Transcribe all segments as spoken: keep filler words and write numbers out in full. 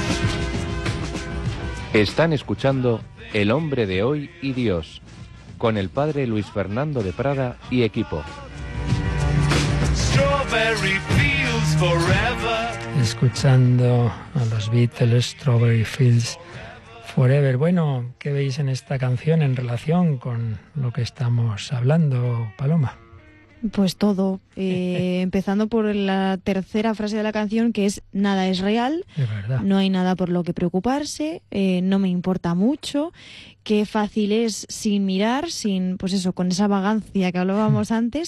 Están escuchando El hombre de hoy y Dios, con el padre Luis Fernando de Prada y equipo. Escuchando a los Beatles, Strawberry Fields Forever. Bueno, ¿qué veis en esta canción en relación con lo que estamos hablando, Paloma? Pues todo, eh, empezando por la tercera frase de la canción, que es nada es real, Es verdad. No hay nada por lo que preocuparse, eh, no me importa mucho, qué fácil es sin mirar, sin, pues eso, con esa vagancia que hablábamos antes,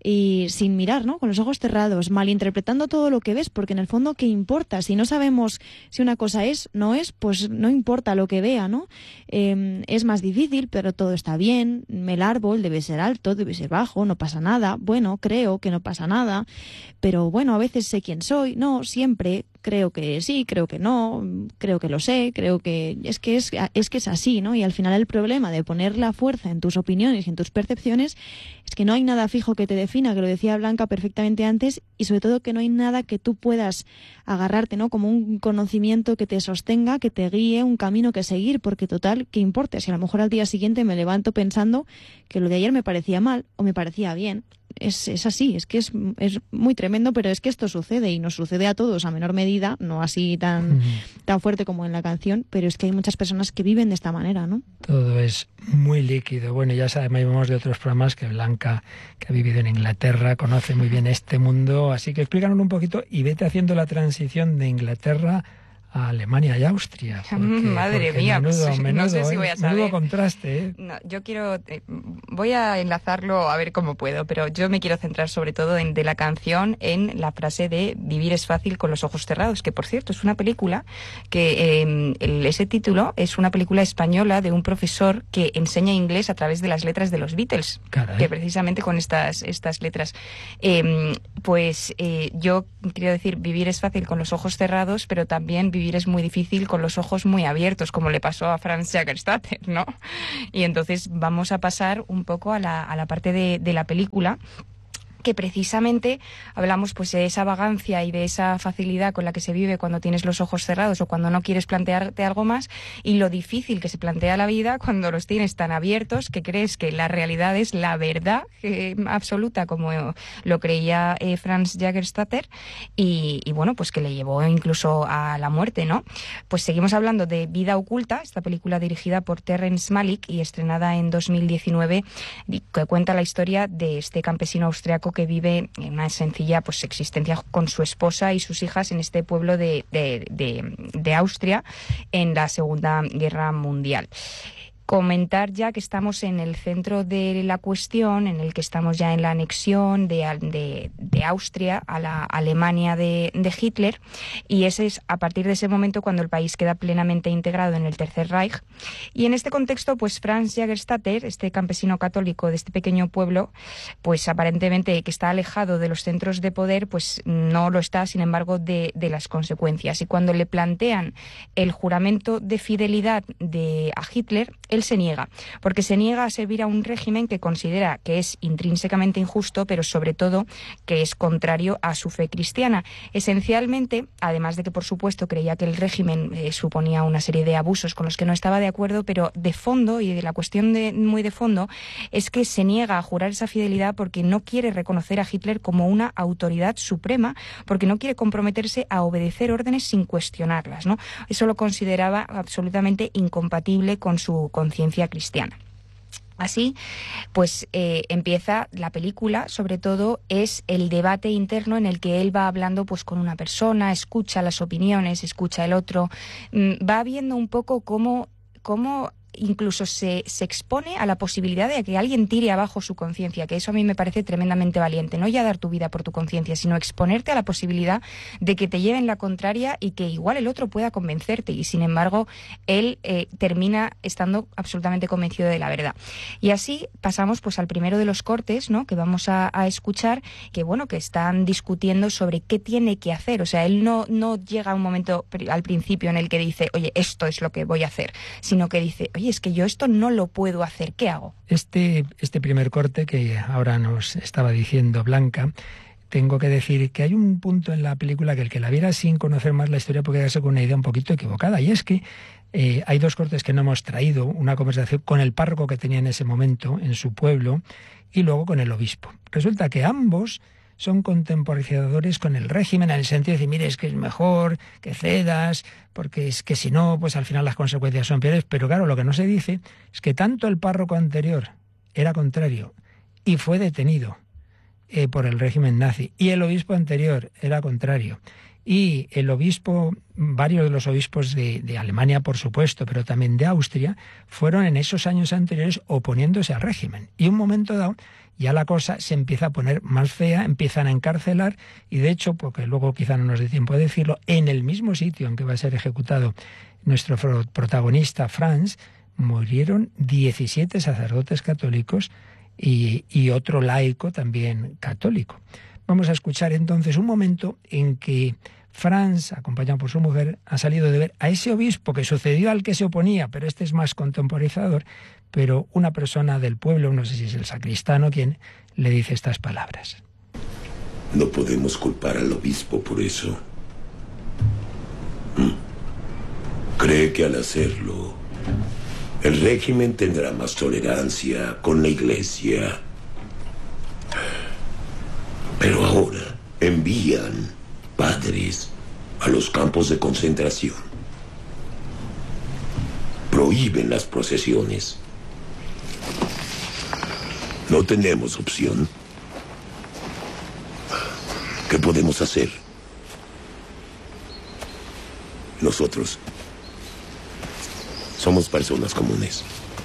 y sin mirar, ¿no? Con los ojos cerrados, malinterpretando todo lo que ves, porque en el fondo, ¿qué importa? Si no sabemos si una cosa es, no es, pues no importa lo que vea, ¿no? Eh, es más difícil, pero todo está bien, el árbol debe ser alto, debe ser bajo, no pasa nada, bueno, creo que no pasa nada, pero bueno, a veces sé quién soy, no, siempre creo que sí, creo que no, creo que lo sé, creo que es que es, es que es así, ¿no? Y al final el problema de poner la fuerza en tus opiniones y en tus percepciones es que no hay nada fijo que te defina, que lo decía Blanca perfectamente antes, y sobre todo que no hay nada que tú puedas agarrarte, ¿no? Como un conocimiento que te sostenga, que te guíe, un camino que seguir, porque total, ¿qué importa? Si a lo mejor al día siguiente me levanto pensando que lo de ayer me parecía mal o me parecía bien. Es, es así, es que es, es muy tremendo, pero es que esto sucede y nos sucede a todos a menor medida, no así tan, mm. tan fuerte como en la canción, pero es que hay muchas personas que viven de esta manera, ¿no? Todo es muy líquido. Bueno, ya sabemos de otros programas que Blanca, que ha vivido en Inglaterra, conoce muy bien este mundo, así que explícanos un poquito y vete haciendo la transición de Inglaterra a Alemania y Austria. Porque, Madre mía, menudo, pues, menudo, no sé si voy a saber. Menudo contraste, ¿eh? No, yo quiero, eh, voy a enlazarlo a ver cómo puedo, pero yo me quiero centrar sobre todo en, de la canción en la frase de vivir es fácil con los ojos cerrados, que por cierto es una película que eh, el, ese título es una película española de un profesor que enseña inglés a través de las letras de los Beatles. Caray. Que precisamente con estas, estas letras. Eh, pues eh, yo quiero decir, vivir es fácil con los ojos cerrados, pero también vivir es muy difícil con los ojos muy abiertos, como le pasó a Franz Jägerstätter, ¿no? Y entonces vamos a pasar un poco a la, a la parte de, de la película, que precisamente hablamos pues de esa vagancia y de esa facilidad con la que se vive cuando tienes los ojos cerrados o cuando no quieres plantearte algo más, y lo difícil que se plantea la vida cuando los tienes tan abiertos que crees que la realidad es la verdad eh, absoluta, como lo creía eh, Franz Jägerstätter, y, y bueno, pues que le llevó incluso a la muerte, ¿no? Pues seguimos hablando de Vida oculta, esta película dirigida por Terrence Malick y estrenada en dos mil diecinueve, que cuenta la historia de este campesino austriaco que vive en una sencilla pues existencia con su esposa y sus hijas en este pueblo de, de, de, de Austria en la Segunda Guerra Mundial. Comentar ya que estamos en el centro de la cuestión, en el que estamos ya en la anexión de, de, de Austria a la Alemania de, de Hitler, y ese es a partir de ese momento cuando el país queda plenamente integrado en el Tercer Reich. Y en este contexto, pues Franz Jägerstätter, este campesino católico de este pequeño pueblo, pues aparentemente que está alejado de los centros de poder, pues no lo está, sin embargo, de, de las consecuencias. Y cuando le plantean el juramento de fidelidad de, a Hitler, él se niega, porque se niega a servir a un régimen que considera que es intrínsecamente injusto, pero sobre todo que es contrario a su fe cristiana. Esencialmente, además de que por supuesto creía que el régimen eh, suponía una serie de abusos con los que no estaba de acuerdo, pero de fondo, y de la cuestión de, muy de fondo, es que se niega a jurar esa fidelidad porque no quiere reconocer a Hitler como una autoridad suprema, porque no quiere comprometerse a obedecer órdenes sin cuestionarlas, ¿no? Eso lo consideraba absolutamente incompatible con su conciencia cristiana. Así, pues eh, empieza la película, sobre todo es el debate interno en el que él va hablando pues con una persona, escucha las opiniones, escucha el otro, mmm, va viendo un poco cómo, cómo incluso se, se expone a la posibilidad de que alguien tire abajo su conciencia, que eso a mí me parece tremendamente valiente, no ya dar tu vida por tu conciencia, sino exponerte a la posibilidad de que te lleven la contraria y que igual el otro pueda convencerte, y sin embargo él eh, termina estando absolutamente convencido de la verdad. Y así pasamos pues al primero de los cortes, ¿no?, que vamos a, a escuchar, que bueno, que están discutiendo sobre qué tiene que hacer. O sea, él no, no llega a un momento al principio en el que dice, oye, esto es lo que voy a hacer, sino que dice, oye, es que yo esto no lo puedo hacer, ¿qué hago? Este, este primer corte que ahora nos estaba diciendo Blanca tengo que decir que hay un punto en la película que el que la viera sin conocer más la historia puede quedarse con una idea un poquito equivocada, y es que eh, hay dos cortes que no hemos traído, una conversación con el párroco que tenía en ese momento en su pueblo y luego con el obispo. Resulta que ambos son contemporizadores con el régimen, en el sentido de decir, mire, es que es mejor que cedas, porque es que si no, pues al final las consecuencias son peores. Pero claro, lo que no se dice es que tanto el párroco anterior era contrario y fue detenido eh, por el régimen nazi, y el obispo anterior era contrario. Y el obispo, varios de los obispos de, de Alemania, por supuesto, pero también de Austria, fueron en esos años anteriores oponiéndose al régimen. Y un momento dado, ya la cosa se empieza a poner más fea, empiezan a encarcelar, y de hecho, porque luego quizá no nos dé tiempo de decirlo, en el mismo sitio en que va a ser ejecutado nuestro protagonista, Franz, murieron diecisiete sacerdotes católicos y, y otro laico también católico. Vamos a escuchar entonces un momento en que Franz, acompañado por su mujer, ha salido de ver a ese obispo que sucedió al que se oponía, pero este es más contemporizador, pero una persona del pueblo, no sé si es el sacristano, quien le dice estas palabras. No podemos culpar al obispo por eso. Cree que al hacerlo, el régimen tendrá más tolerancia con la Iglesia. Pero ahora envían padres a los campos de concentración. Prohíben las procesiones. No tenemos opción. ¿Qué podemos hacer? Nosotros somos personas comunes.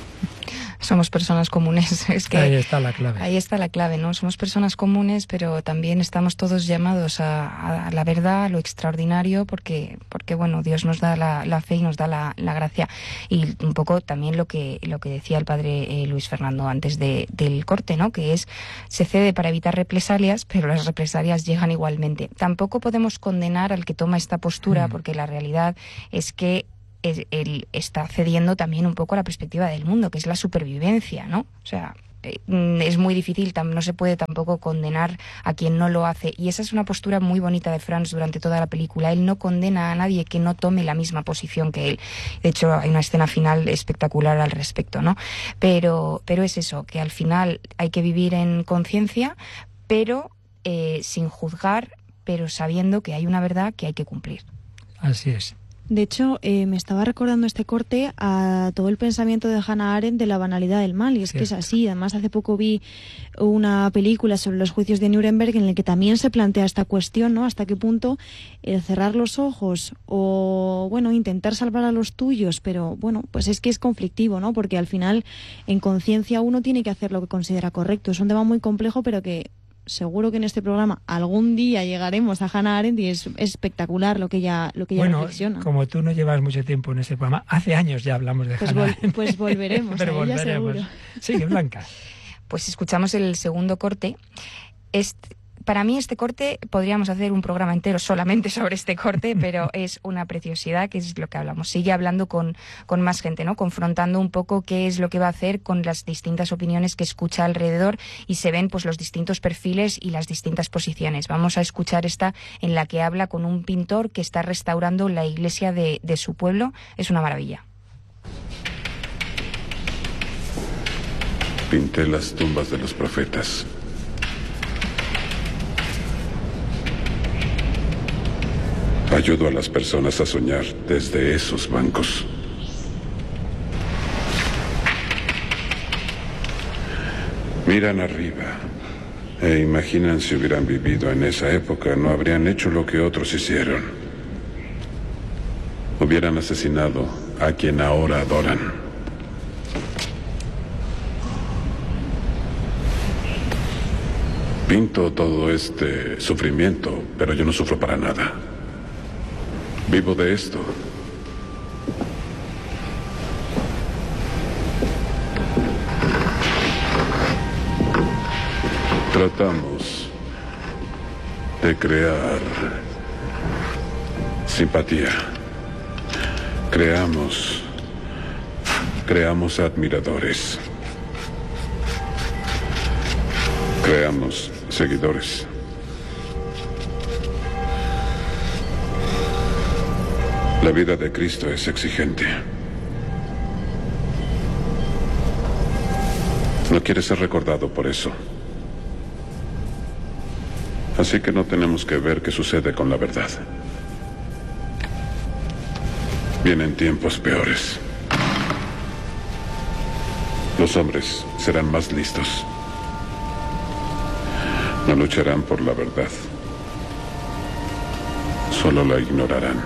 Somos personas comunes. Es que ahí está la clave. Ahí está la clave, ¿no? Somos personas comunes, pero también estamos todos llamados a, a la verdad, a lo extraordinario, porque, porque bueno, Dios nos da la, la fe y nos da la, la gracia. Y un poco también lo que, lo que decía el padre eh, Luis Fernando antes de, del corte, ¿no? Que es, se cede para evitar represalias, pero las represalias llegan igualmente. Tampoco podemos condenar al que toma esta postura, mm. porque la realidad es que él está cediendo también un poco a la perspectiva del mundo, que es la supervivencia, ¿no? O sea, es muy difícil, no se puede tampoco condenar a quien no lo hace. Y esa es una postura muy bonita de Franz durante toda la película. Él no condena a nadie que no tome la misma posición que él. De hecho, hay una escena final espectacular al respecto, ¿no? Pero, pero es eso, que al final hay que vivir en conciencia, pero eh, sin juzgar, pero sabiendo que hay una verdad que hay que cumplir. Así es. De hecho, eh, me estaba recordando este corte a todo el pensamiento de Hannah Arendt de la banalidad del mal, y es Cierto. que es así. Además, hace poco vi una película sobre los juicios de Nuremberg en el que también se plantea esta cuestión, ¿no? Hasta qué punto el cerrar los ojos o, bueno, intentar salvar a los tuyos, pero, bueno, pues es que es conflictivo, ¿no? Porque al final, en conciencia, uno tiene que hacer lo que considera correcto. Es un tema muy complejo, pero que seguro que en este programa algún día llegaremos a Hannah Arendt, y es espectacular lo que ella, lo que ella bueno, reflexiona. Como tú no llevas mucho tiempo en este programa, hace años ya hablamos de pues Hannah vol- Arendt. Pues volveremos, Pero a ella volveremos. seguro. Sigue, Blanca. Pues escuchamos el segundo corte. Este, para mí este corte, podríamos hacer un programa entero solamente sobre este corte, pero es una preciosidad, que es lo que hablamos. Sigue hablando con, con más gente, ¿no? Confrontando un poco qué es lo que va a hacer con las distintas opiniones que escucha alrededor, y se ven pues los distintos perfiles y las distintas posiciones. Vamos a escuchar esta en la que habla con un pintor que está restaurando la iglesia de, de su pueblo. Es una maravilla. Pinté las tumbas de los profetas. Ayudo a las personas a soñar desde esos bancos. Miran arriba e imaginan si hubieran vivido en esa época, no habrían hecho lo que otros hicieron. Hubieran asesinado a quien ahora adoran. Pinto todo este sufrimiento, pero yo no sufro para nada. Vivo de esto. Tratamos de crear simpatía. Creamos, creamos admiradores. Creamos seguidores. La vida de Cristo es exigente. No quiere ser recordado por eso. Así que no tenemos que ver qué sucede con la verdad. Vienen tiempos peores. Los hombres serán más listos. No lucharán por la verdad. Solo la ignorarán.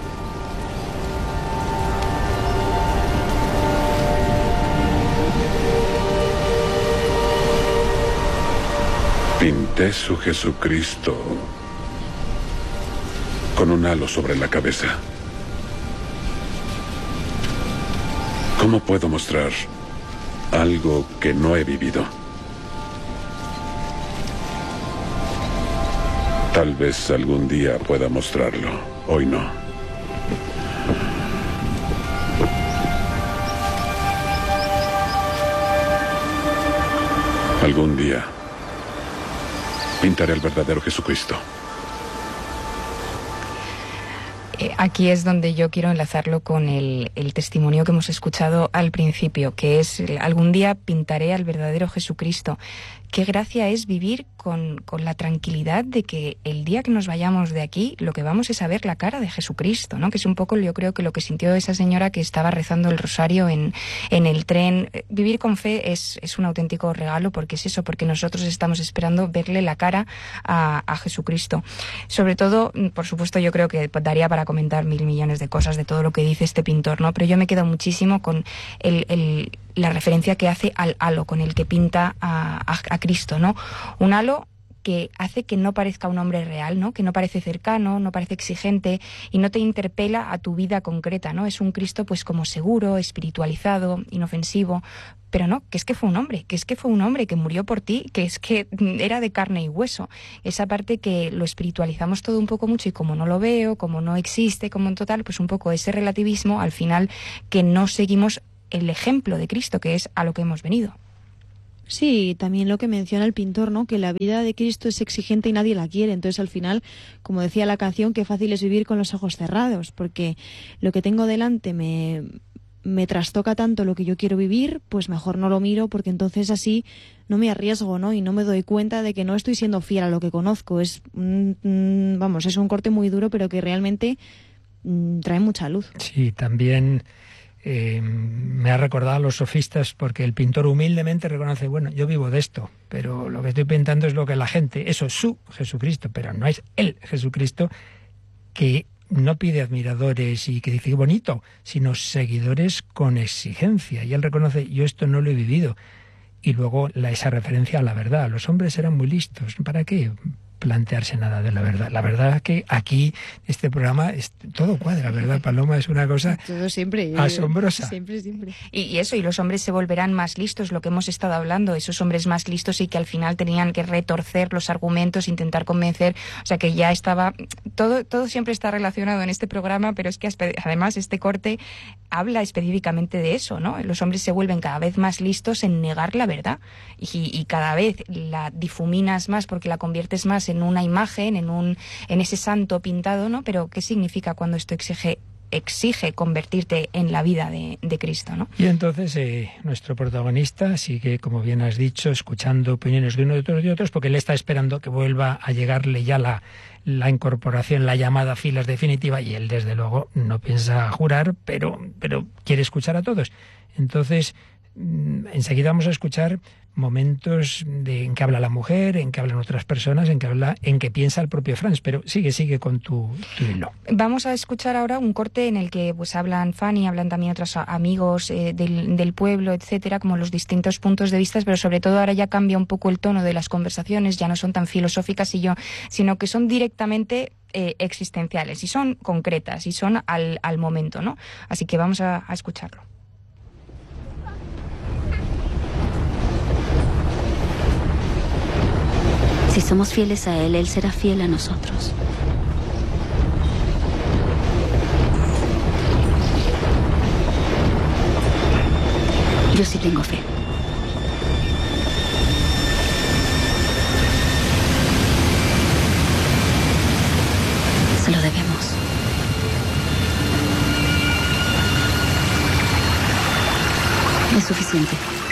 Pinté su Jesucristo con un halo sobre la cabeza. ¿Cómo puedo mostrar algo que no he vivido? Tal vez algún día pueda mostrarlo, hoy no. Algún día pintaré el verdadero Jesucristo. Aquí es donde yo quiero enlazarlo con el, el testimonio que hemos escuchado al principio, que es: algún día pintaré al verdadero Jesucristo. Qué gracia es vivir con, con la tranquilidad de que el día que nos vayamos de aquí, lo que vamos es a ver la cara de Jesucristo, ¿no? Que es un poco, yo creo, que lo que sintió esa señora que estaba rezando el rosario en, en el tren. Vivir con fe es, es un auténtico regalo, porque es eso, porque nosotros estamos esperando verle la cara a, a Jesucristo. Sobre todo, por supuesto, yo creo que daría para comentar mil millones de cosas de todo lo que dice este pintor, ¿no? Pero yo me quedo muchísimo con el, el, la referencia que hace al halo con el que pinta a, a, a Cristo, ¿no? Un halo que hace que no parezca un hombre real, ¿no? Que no parece cercano, no parece exigente y no te interpela a tu vida concreta, ¿no? Es un Cristo pues como seguro, espiritualizado, inofensivo, pero no, que es que fue un hombre, que es que fue un hombre que murió por ti, que es que era de carne y hueso. Esa parte que lo espiritualizamos todo un poco mucho y como no lo veo, como no existe, como en total, pues un poco ese relativismo al final que no seguimos el ejemplo de Cristo, que es a lo que hemos venido. Sí, también lo que menciona el pintor, ¿no? Que la vida de Cristo es exigente y nadie la quiere. Entonces, al final, como decía la canción, qué fácil es vivir con los ojos cerrados, porque lo que tengo delante me, me trastoca tanto lo que yo quiero vivir, pues mejor no lo miro, porque entonces así no me arriesgo, ¿no? Y no me doy cuenta de que no estoy siendo fiel a lo que conozco. Es, mm, vamos, es un corte muy duro, pero que realmente mm, trae mucha luz. Sí, también... Eh, me ha recordado a los sofistas, porque el pintor humildemente reconoce, bueno, yo vivo de esto, pero lo que estoy pintando es lo que la gente, eso es su Jesucristo, pero no es el Jesucristo, que no pide admiradores y que dice bonito, sino seguidores con exigencia. Y él reconoce, yo esto no lo he vivido. Y luego la, esa referencia a la verdad. Los hombres eran muy listos. ¿Para qué plantearse nada de la verdad? La verdad es que aquí, este programa, es, todo cuadra, ¿verdad, Paloma? Es una cosa todo siempre, asombrosa. Siempre, siempre. Y, y eso, y los hombres se volverán más listos, lo que hemos estado hablando, esos hombres más listos y que al final tenían que retorcer los argumentos, intentar convencer, o sea que ya estaba, todo, todo siempre está relacionado en este programa, pero es que además este corte habla específicamente de eso, ¿no? Los hombres se vuelven cada vez más listos en negar la verdad y, y cada vez la difuminas más porque la conviertes más en una imagen, en un en ese santo pintado, ¿no? Pero ¿qué significa cuando esto exige exige convertirte en la vida de, de Cristo, ¿no? Y entonces eh, nuestro protagonista sigue, como bien has dicho, escuchando opiniones de uno, de otros y de otros, porque él está esperando que vuelva a llegarle ya la, la incorporación, la llamada a filas definitiva, y él desde luego no piensa jurar, pero, pero quiere escuchar a todos. Entonces, enseguida vamos a escuchar momentos de, en que habla la mujer, en que hablan otras personas, en que habla, en que piensa el propio Franz, pero sigue, sigue con tu, tu hilo. Vamos a escuchar ahora un corte en el que pues hablan Fanny, hablan también otros amigos eh, del, del pueblo, etcétera, como los distintos puntos de vista, pero sobre todo ahora ya cambia un poco el tono de las conversaciones, ya no son tan filosóficas y yo, sino que son directamente eh, existenciales y son concretas y son al, al momento, ¿no? Así que vamos a, a escucharlo. Si somos fieles a Él, Él será fiel a nosotros. Yo sí tengo fe. Se lo debemos. Es suficiente.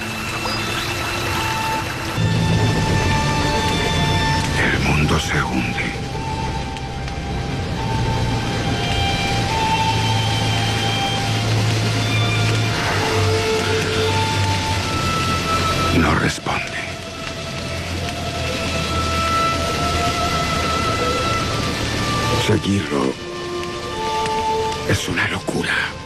El mundo se hunde. No responde. Seguirlo es una locura.